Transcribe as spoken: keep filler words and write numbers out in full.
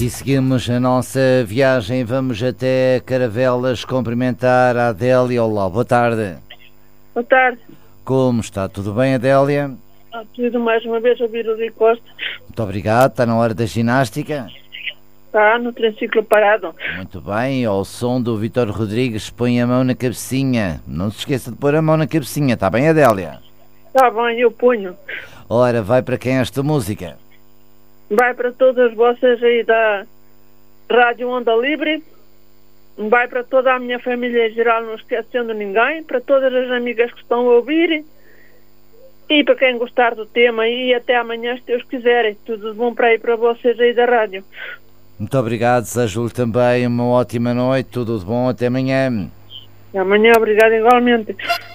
E seguimos a nossa viagem, vamos até Caravelas cumprimentar a Adélia. Olá, boa tarde. Boa tarde. Como está? Tudo bem, Adélia? Ah, tudo mais uma vez ouvir o Rui Costa. Muito obrigado, está na hora da ginástica? Está no triciclo parado. Muito bem, ao som do Vítor Rodrigues, põe a mão na cabecinha. Não se esqueça de pôr a mão na cabecinha, está bem, Adélia? Está bem, eu ponho. Ora, vai para quem esta música? Vai para todas vocês aí da Rádio Onda Livre. Vai para toda a minha família em geral, não esquecendo ninguém. Para todas as amigas que estão a ouvir. E para quem gostar do tema. E até amanhã, se Deus quiserem. Tudo de bom para aí para vocês aí da rádio. Muito obrigado, desejo-lhe também uma ótima noite. Tudo de bom, até amanhã. Amanhã, obrigado igualmente.